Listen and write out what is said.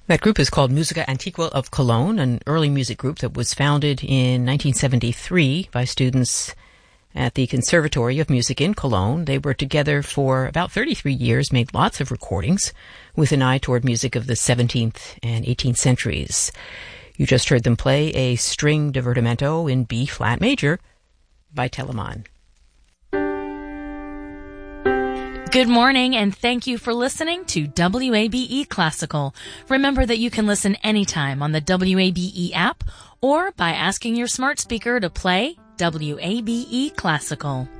That group is called Musica Antiqua of Cologne, an early music group that was founded in 1973 by students at the Conservatory of Music in Cologne. They were together for about 33 years, made lots of recordings with an eye toward music of the 17th and 18th centuries. You just heard them play a string divertimento in B-flat major by Telemann. Good morning, and thank you for listening to WABE Classical. Remember that you can listen anytime on the WABE app or by asking your smart speaker to play WABE Classical.